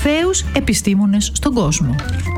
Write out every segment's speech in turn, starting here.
κορυφαίους επιστήμονες στον κόσμο.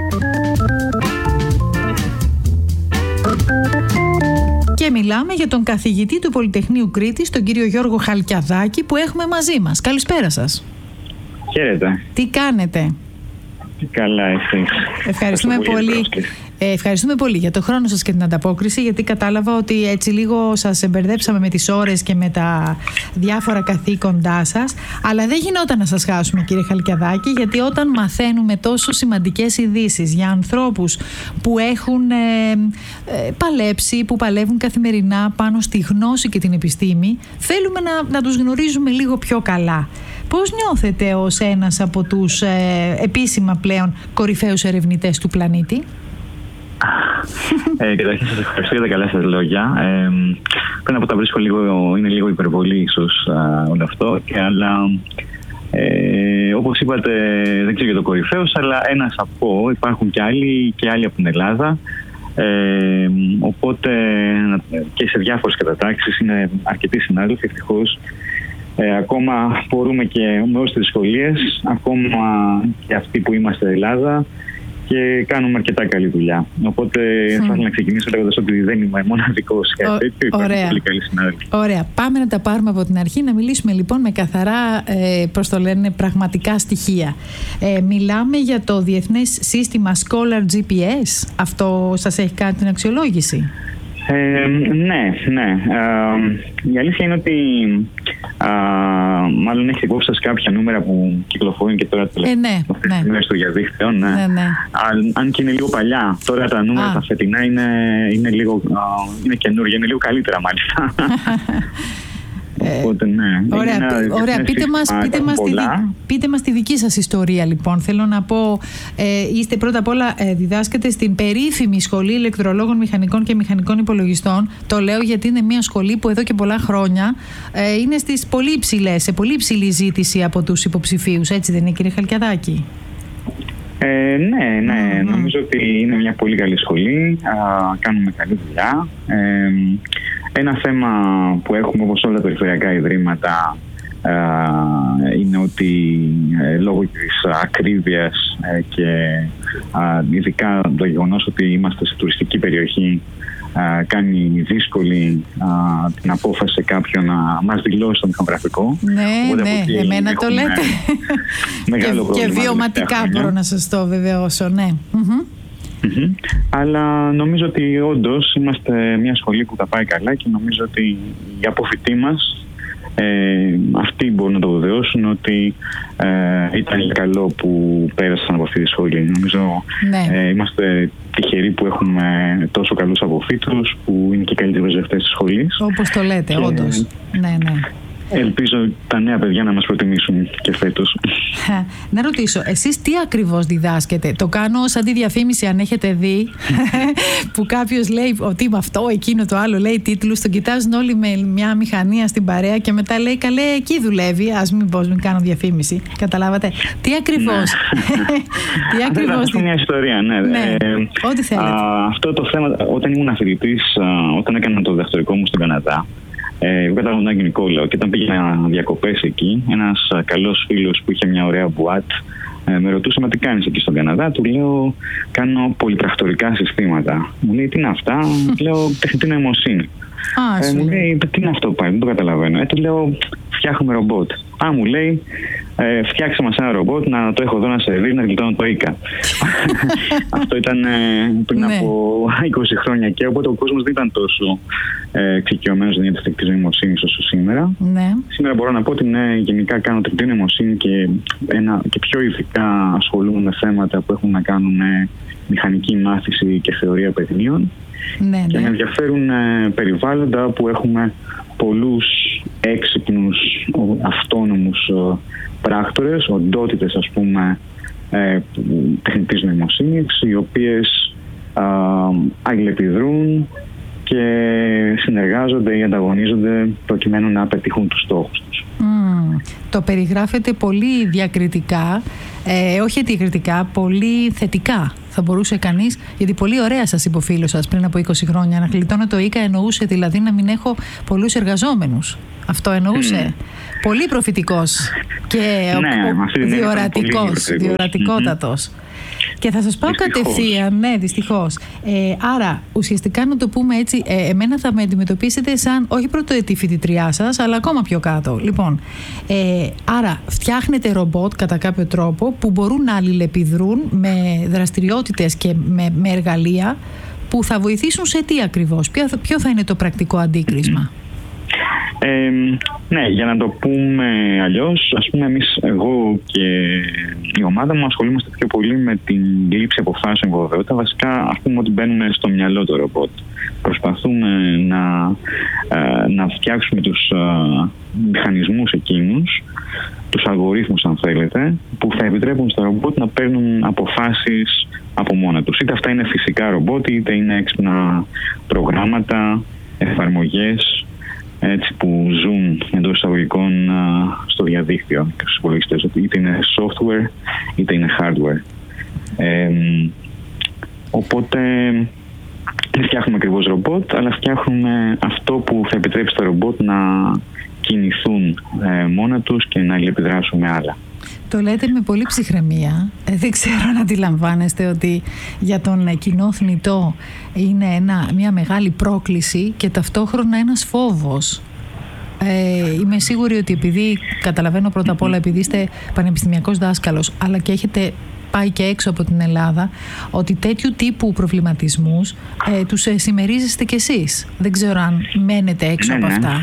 Και μιλάμε για τον καθηγητή του Πολυτεχνείου Κρήτης, τον κύριο Γιώργο Χαλκιαδάκη, που έχουμε μαζί μας. Καλησπέρα σας. Χαίρετε. Τι κάνετε? Καλά, εσείς? Ευχαριστούμε πολύ για το χρόνο σας και την ανταπόκριση, γιατί κατάλαβα ότι έτσι λίγο σας εμπερδέψαμε με τις ώρες και με τα διάφορα καθήκοντά σας, αλλά δεν γινόταν να σας χάσουμε, κύριε Χαλκιαδάκη, γιατί όταν μαθαίνουμε τόσο σημαντικές ειδήσεις για ανθρώπους που έχουν παλέψει, που παλεύουν καθημερινά πάνω στη γνώση και την επιστήμη, θέλουμε να τους γνωρίζουμε λίγο πιο καλά. Πώς νιώθετε ως ένας από τους επίσημα πλέον κορυφαίους ερευνητές του πλανήτη? Καταρχήν σας ευχαριστώ για τα καλά σας λόγια. Πρέπει να πω, τα βρίσκω είναι λίγο υπερβολή ίσως όλο αυτό, αλλά όπως είπατε, δεν ξέρω για το κορυφαίος, αλλά ένας από, υπάρχουν και άλλοι από την Ελλάδα, οπότε και σε διάφορες κατατάξεις είναι αρκετοί συνάδελφοι, ευτυχώς. Ακόμα μπορούμε και με όλες τις δυσκολίες, ακόμα και αυτοί που είμαστε Ελλάδα, και κάνουμε αρκετά καλή δουλειά. Οπότε θα ήθελα να ξεκινήσω λέγοντας ότι δεν είμαι μοναδικός σε κάτι τέτοιο. Υπάρχουν πολύ καλοί συνάδελφοι. Ωραία. Πάμε να τα πάρουμε από την αρχή, να μιλήσουμε λοιπόν με καθαρά, πραγματικά στοιχεία. Μιλάμε για το Διεθνές Σύστημα Scholar GPS. Αυτό σας έχει κάνει την αξιολόγηση? Ναι. Η αλήθεια είναι ότι μάλλον έχετε υπόψη σας κάποια νούμερα που κυκλοφορούν και τώρα τελευταία στο διαδίκτυο. Ναι. Αν και είναι λίγο παλιά, τώρα τα νούμερα τα φετινά είναι καινούργια, είναι λίγο καλύτερα μάλιστα. Οπότε, ναι. Ωραία. Πείτε μας τη δική σας ιστορία λοιπόν. Θέλω να πω, είστε πρώτα απ' όλα διδάσκετε στην περίφημη Σχολή Ηλεκτρολόγων Μηχανικών και Μηχανικών Υπολογιστών. Το λέω γιατί είναι μια σχολή που εδώ και πολλά χρόνια είναι σε πολύ υψηλή ζήτηση από τους υποψηφίους. Έτσι δεν είναι, κύριε Χαλκιαδάκη? Ναι. Νομίζω ότι είναι μια πολύ καλή σχολή. Κάνουμε καλή δουλειά. Ένα θέμα που έχουμε, όπως όλα τα περιφερειακά ιδρύματα, είναι ότι λόγω της ακρίβειας και ειδικά το γεγονός ότι είμαστε σε τουριστική περιοχή, κάνει δύσκολη την απόφαση σε κάποιον να μας δηλώσει το μηχανογραφικό. Ναι, εμένα το λέτε. Και βιωματικά μπορώ να σας το βεβαιώσω, ναι. Αλλά νομίζω ότι όντως είμαστε μια σχολή που τα πάει καλά και νομίζω ότι οι αποφοιτοί μας αυτοί μπορούν να το βεβαιώσουν ότι ήταν καλό που πέρασαν από αυτή τη σχολή. Νομίζω είμαστε τυχεροί που έχουμε τόσο καλούς αποφοίτους που είναι και καλύτεροι πρεσβευτές της σχολής. Όπως το λέτε, όντως. Ναι. Ελπίζω τα νέα παιδιά να μας προτιμήσουν και φέτος. Να ρωτήσω, εσείς τι ακριβώς διδάσκετε? Το κάνω σαν τη διαφήμιση, αν έχετε δει, που κάποιος λέει ότι είμαι αυτό, εκείνο, το άλλο, λέει τίτλους, τον κοιτάζουν όλοι με μια μηχανία στην παρέα και μετά λέει καλέ, εκεί δουλεύει, ας μην κάνω διαφήμιση. Καταλάβατε? Τι ακριβώς? Θα πω μια ιστορία, ναι. Ό,τι θέλετε. Αυτό το θέμα, όταν ήμουν φοιτητής, όταν έκανα το διδακτορικό μου στον Καναδά, εγώ κατάγομαι τον Άγιο Νικόλαο και όταν πήγαινα διακοπές εκεί, ένας καλός φίλος που είχε μια ωραία μπουάτ με ρωτούσε, μα τι κάνεις εκεί στον Καναδά? Του λέω, κάνω πολυπρακτορικά συστήματα. Μου λέει, τι είναι αυτά? Λέω, τεχνητή νοημοσύνη. Μου λέει, τι είναι αυτό πάλι, δεν το καταλαβαίνω. Του λέω, φτιάχνουμε ρομπότ. Μου λέει, φτιάξε μας ένα ρομπότ να το έχω εδώ να σερβίρει, να γλιτώνω το ΙΚΑ. Αυτό ήταν πριν από 20 χρόνια και οπότε ο κόσμος δεν ήταν τόσο εξοικειωμένος για τη τεχνητή νοημοσύνη όσο σήμερα. Σήμερα μπορώ να πω ότι γενικά κάνω τεχνητή νοημοσύνη και πιο ειδικά ασχολούμαι με θέματα που έχουν να κάνουν με μηχανική μάθηση και θεωρία παιχνίων. Και με ενδιαφέρουν περιβάλλοντα που έχουμε πολλούς έξυπνους αυτόνομους πράκτορες, οντότητες ας πούμε τεχνητής νοημοσύνης, οι οποίες αλληλεπιδρούν και συνεργάζονται ή ανταγωνίζονται προκειμένου να πετύχουν τους στόχους τους. Το περιγράφεται πολύ διακριτικά, όχι διακριτικά, πολύ θετικά θα μπορούσε κανείς, γιατί πολύ ωραία σας είπε ο φίλος σας πριν από 20 χρόνια, να γλιτώνω το ΙΚΑ εννοούσε δηλαδή να μην έχω πολλούς εργαζόμενους. Αυτό εννοούσε. Πολύ προφητικός και διορατικότατος. Και θα σας πάω κατευθείαν, ναι, δυστυχώς. Άρα, ουσιαστικά να το πούμε έτσι, εμένα θα με αντιμετωπίσετε σαν όχι πρωτοετή φοιτητριά σας, αλλά ακόμα πιο κάτω. Λοιπόν, άρα φτιάχνετε ρομπότ κατά κάποιο τρόπο που μπορούν να αλληλεπιδρούν με δραστηριότητες και με εργαλεία που θα βοηθήσουν σε τι ακριβώς, ποιο θα είναι το πρακτικό αντίκρισμα? Ναι, για να το πούμε αλλιώς, ας πούμε εγώ και η ομάδα μου ασχολούμαστε πιο πολύ με την λήψη αποφάσεων βεβαιότητα. Βασικά, ας πούμε ότι μπαίνουμε στο μυαλό του ρομπότ. Προσπαθούμε να φτιάξουμε τους μηχανισμούς εκείνους, τους αλγορίθμους αν θέλετε, που θα επιτρέπουν στο ρομπότ να παίρνουν αποφάσεις από μόνα τους. Είτε αυτά είναι φυσικά ρομπότ, είτε είναι έξυπνα προγράμματα, εφαρμογές, έτσι που ζουν εντός εισαγωγικών στο διαδίκτυο και στους υπολογιστές, είτε είναι software είτε είναι hardware. Οπότε δεν φτιάχνουμε ακριβώς ρομπότ, αλλά φτιάχνουμε αυτό που θα επιτρέψει το ρομπότ να κινηθούν μόνα τους και να αλληλεπιδράσουν με άλλα. Το λέτε με πολύ ψυχραιμία. Δεν ξέρω αν αντιλαμβάνεστε ότι για τον κοινό θνητό είναι μια μεγάλη πρόκληση και ταυτόχρονα ένας φόβος. Είμαι σίγουρη ότι επειδή, καταλαβαίνω πρώτα απ' όλα επειδή είστε πανεπιστημιακός δάσκαλος, αλλά και έχετε πάει και έξω από την Ελλάδα, ότι τέτοιου τύπου προβληματισμούς τους συμμερίζεστε κι εσείς. Δεν ξέρω αν μένετε έξω από αυτά.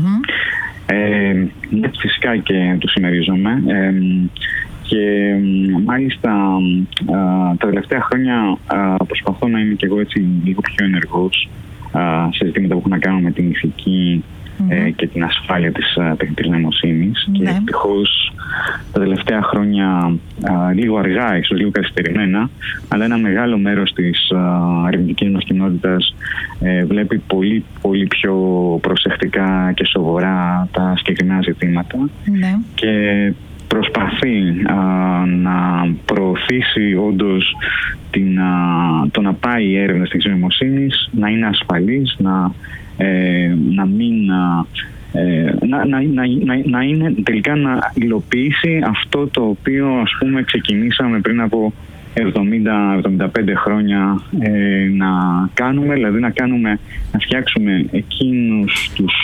Φυσικά και το συμμερίζομαι και μάλιστα τα τελευταία χρόνια προσπαθώ να είμαι και εγώ έτσι λίγο πιο ενεργός σε ζητήματα που έχουν να κάνουν με την ηθική και την ασφάλεια της τεχνητής νοημοσύνης και ευτυχώς τα τελευταία χρόνια λίγο αργά, ίσως λίγο καθυστερημένα, αλλά ένα μεγάλο μέρος της ερευνητικής μας κοινότητας βλέπει πολύ, πολύ πιο προσεκτικά και σοβαρά τα συγκεκριμένα ζητήματα και προσπαθεί να προωθήσει όντως το να πάει η έρευνα στην νοημοσύνης να είναι ασφαλής, να μην να είναι τελικά να υλοποιήσει αυτό το οποίο ας πούμε ξεκινήσαμε πριν από 70-75 χρόνια να κάνουμε, δηλαδή να φτιάξουμε εκείνους τους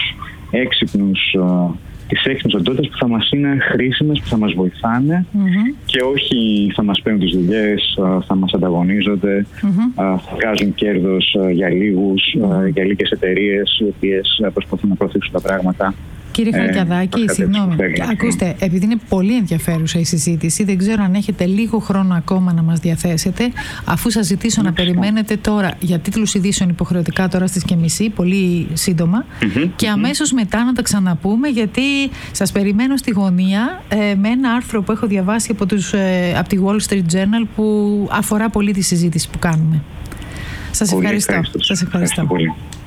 τις έξυπνες οντότητες που θα μας είναι χρήσιμες, που θα μας βοηθάνε και όχι θα μας παίρνουν τις δουλειές, θα μας ανταγωνίζονται, θα βγάζουν κέρδος για για λίγες εταιρείες οι οποίες προσπαθούν να προωθήσουν τα πράγματα. Κύριε Χαλκιαδάκη, συγγνώμη. Ακούστε, επειδή είναι πολύ ενδιαφέρουσα η συζήτηση, δεν ξέρω αν έχετε λίγο χρόνο ακόμα να μας διαθέσετε, αφού σας ζητήσω να περιμένετε τώρα για τίτλους ειδήσεων υποχρεωτικά τώρα στις και μισή, πολύ σύντομα, και αμέσως μετά να τα ξαναπούμε, γιατί σας περιμένω στη γωνία με ένα άρθρο που έχω διαβάσει από τη Wall Street Journal που αφορά πολύ τη συζήτηση που κάνουμε. Σας ευχαριστώ. Ευχαριστώ πολύ.